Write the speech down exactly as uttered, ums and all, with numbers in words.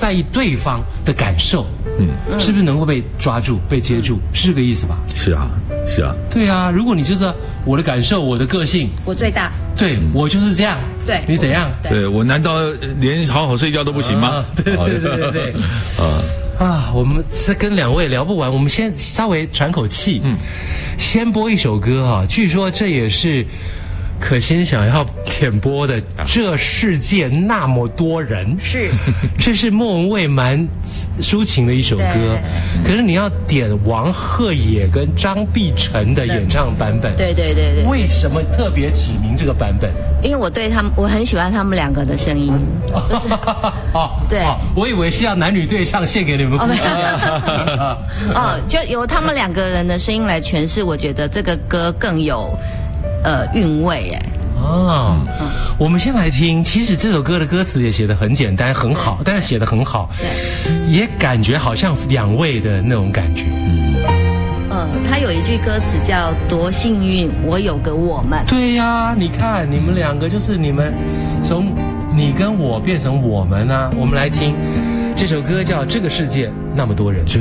在意对方的感受，嗯，是不是能够被抓住、被接住，是这个意思吧？ 是啊，是啊， 对啊。如果你就是我的感受、我的个性， 我最大， 对我就是这样， 对你怎样？ 对我难道连好好睡觉都不行吗？ 啊、对对对对对，啊啊，我们这跟两位聊不完，我们先稍微喘口气，嗯，先播一首歌啊，据说这也是可心想要点播的，这世界那么多人， 是， 这是莫文蔚蛮抒情的一首歌，可是你要点王鹤野跟张碧晨的演唱版本， 对对对对， 为什么特别指明这个版本？ 因为我对他们，我很喜欢他们两个的声音，就是哦，对，我以为是要男女对唱献给你们夫妻， 哦，就由他们两个人的声音来诠释，我觉得这个歌更有。呃，韵味哎。 哦，嗯、我们先来听。其实这首歌的歌词也写得很简单，很好，但是写得很好，对，也感觉好像两位的那种感觉。嗯， 呃，他有一句歌词叫“多幸运，我有个我们”。 对呀、啊，你看你们两个就是你们从你跟我变成我们啊。我们来听这首歌叫《这个世界那么多人》。